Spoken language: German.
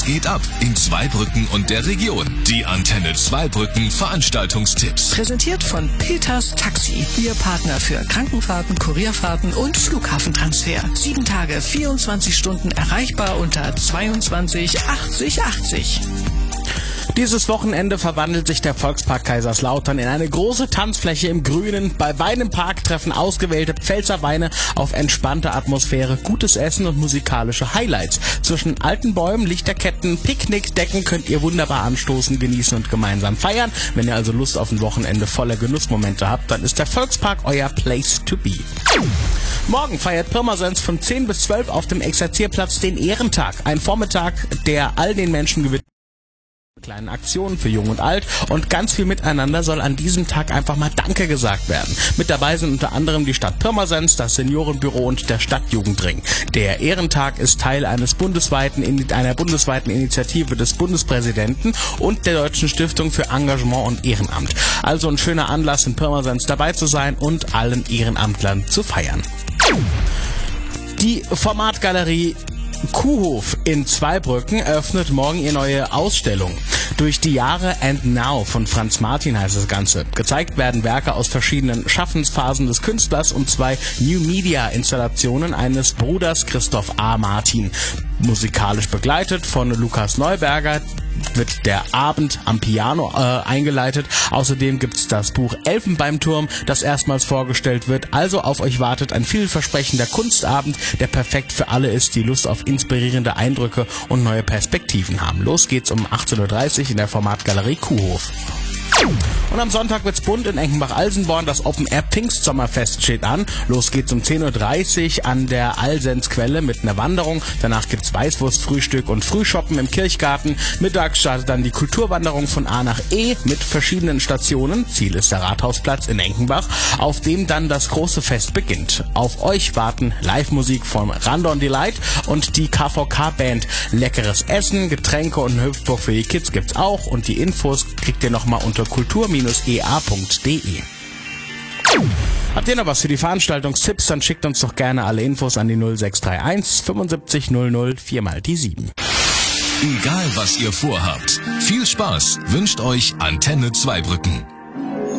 geht ab in Zweibrücken und der Region? Die Antenne Zweibrücken Veranstaltungstipps. Präsentiert von Peters Taxi. Ihr Partner für Krankenfahrten, Kurierfahrten und Flughafentransfer. 7 Tage, 24 Stunden erreichbar unter 22 80 80. Dieses Wochenende verwandelt sich der Volkspark Kaiserslautern in eine große Tanzfläche im Grünen. Bei Wein im Park treffen ausgewählte Pfälzer Weine auf entspannte Atmosphäre, gutes Essen und musikalische Highlights. Zwischen alten Bäumen, Lichterketten, Picknickdecken könnt ihr wunderbar anstoßen, genießen und gemeinsam feiern. Wenn ihr also Lust auf ein Wochenende voller Genussmomente habt, dann ist der Volkspark euer Place to be. Morgen feiert Pirmasens von 10 bis 12 auf dem Exerzierplatz den Ehrentag. Ein Vormittag, der all den Menschen gewidmet kleinen Aktionen für Jung und Alt und ganz viel Miteinander soll an diesem Tag einfach mal Danke gesagt werden. Mit dabei sind unter anderem die Stadt Pirmasens, das Seniorenbüro und der Stadtjugendring. Der Ehrentag ist Teil einer bundesweiten Initiative des Bundespräsidenten und der Deutschen Stiftung für Engagement und Ehrenamt. Also ein schöner Anlass, in Pirmasens dabei zu sein und allen Ehrenamtlern zu feiern. Die Formatgalerie Kuhhof in Zweibrücken eröffnet morgen ihre neue Ausstellung. Durch die Jahre and Now von Franz Martin heißt das Ganze. Gezeigt werden Werke aus verschiedenen Schaffensphasen des Künstlers und 2 New Media Installationen eines Bruders Christoph A. Martin. Musikalisch begleitet von Lukas Neuberger wird der Abend am Piano eingeleitet. Außerdem gibt's das Buch Elfen beim Turm, das erstmals vorgestellt wird. Also auf euch wartet ein vielversprechender Kunstabend, der perfekt für alle ist, die Lust auf inspirierende Eindrücke und neue Perspektiven haben. Los geht's um 18:30 Uhr in der Formatgalerie Kuhhof. Und am Sonntag wird's bunt in Enkenbach-Alsenborn. Das Open-Air-Pfingst-Sommerfest steht an. Los geht's um 10:30 Uhr an der Alsensquelle mit einer Wanderung. Danach gibt's Weißwurstfrühstück und Frühshoppen im Kirchgarten. Mittags startet dann die Kulturwanderung von A nach E mit verschiedenen Stationen. Ziel ist der Rathausplatz in Enkenbach, auf dem dann das große Fest beginnt. Auf euch warten Live-Musik von Randon Delight und die KVK-Band. Leckeres Essen, Getränke und eine Hüpfburg für die Kids gibt's auch. Und die Infos kriegt ihr nochmal unter kultur-ea.de. Habt ihr noch was für die Veranstaltungstipps, dann schickt uns doch gerne alle Infos an die 0631 75 00 4x7. Egal was ihr vorhabt, viel Spaß wünscht euch Antenne Zweibrücken.